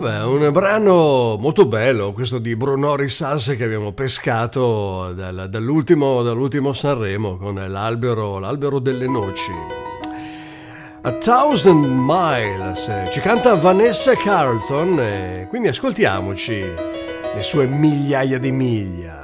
Beh, un brano molto bello, questo di Bruno Risas che abbiamo pescato dall'ultimo Sanremo con l'albero delle noci. A Thousand Miles, ci canta Vanessa Carlton, quindi ascoltiamoci le sue migliaia di miglia.